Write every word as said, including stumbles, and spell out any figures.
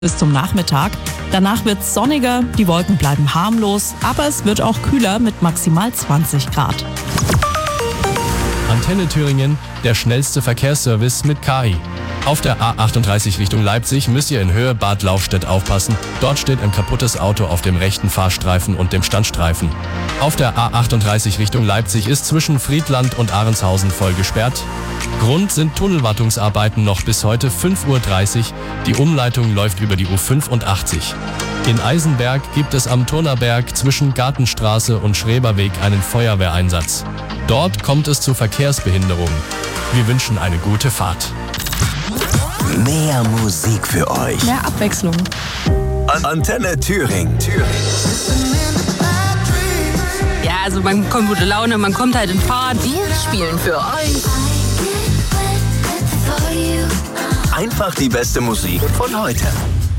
bis zum Nachmittag. Danach wird es sonniger, die Wolken bleiben harmlos, aber es wird auch kühler mit maximal zwanzig Grad. Antenne Thüringen, der schnellste Verkehrsservice mit K I. Auf der A achtunddreißig Richtung Leipzig müsst ihr in Höhe Bad Laufstedt aufpassen. Dort steht ein kaputtes Auto auf dem rechten Fahrstreifen und dem Standstreifen. Auf der A achtunddreißig Richtung Leipzig ist zwischen Friedland und Ahrenshausen voll gesperrt. Grund sind Tunnelwartungsarbeiten noch bis heute fünf Uhr dreißig. Die Umleitung läuft über die U fünfundachtzig. In Eisenberg gibt es am Turnerberg zwischen Gartenstraße und Schreberweg einen Feuerwehreinsatz. Dort kommt es zu Verkehrsbehinderungen. Wir wünschen eine gute Fahrt. Mehr Musik für euch. Mehr Abwechslung. Antenne Thüringen. Ja, also man kommt gute Laune, man kommt halt in Fahrt. Wir spielen für euch Einfach die beste Musik von heute.